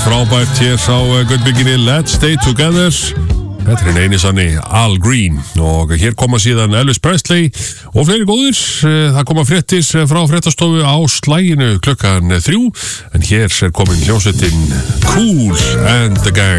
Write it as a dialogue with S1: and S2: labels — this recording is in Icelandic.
S1: frábært hér á gullbygginni Let's Stay Together. Þetta er eini sanni Al Green og hér koma síðan Elvis Presley og fleiri góðir. Það koma fréttir frá fréttastofu á slaginu klukkan 3 en hér er komin hljómsveitin Kool and the Gang.